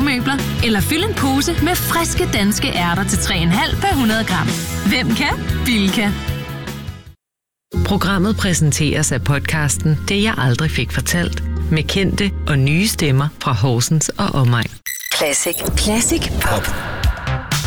havemøbler eller fyld en pose med friske danske ærter til 3,5 per 100 gram. Hvem kan? Bilka. Programmet præsenteres af podcasten Det jeg aldrig fik fortalt, med kendte og nye stemmer fra Horsens og omegn. Classic Pop.